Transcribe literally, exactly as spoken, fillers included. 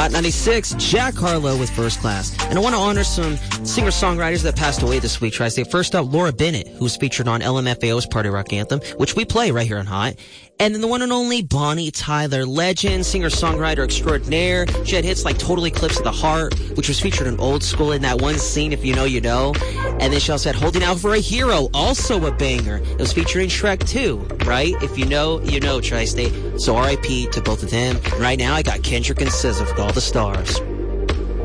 Hot ninety-six, Jack Harlow with First Class. And I want to honor some singer-songwriters that passed away this week. Tri-State. First up, Laura Bennett, who's featured on L M F A O's Party Rock Anthem, which we play right here on Hot. And then the one and only Bonnie Tyler, legend, singer-songwriter extraordinaire. She had hits like Total Eclipse of the Heart, which was featured in Old School in that one scene, If You Know, You Know. And then she also had Holding Out for a Hero, also a banger. It was featured in Shrek two, right? If you know, you know, Tri-State. So R I P to both of them. And right now, I got Kendrick and S Z A with All the Stars.